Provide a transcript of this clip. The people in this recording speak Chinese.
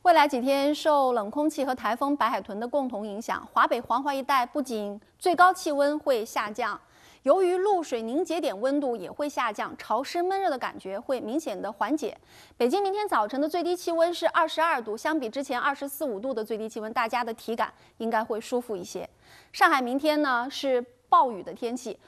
未来几天，受冷空气和台风白海豚的共同影响，华北黄淮一带不仅最高气温会下降，由于露水凝结点温度也会下降，潮湿闷热的感觉会明显的缓解。北京明天早晨的最低气温是22度，相比之前24、5度的最低气温，大家的体感应该会舒服一些。上海明天呢是暴雨的天气，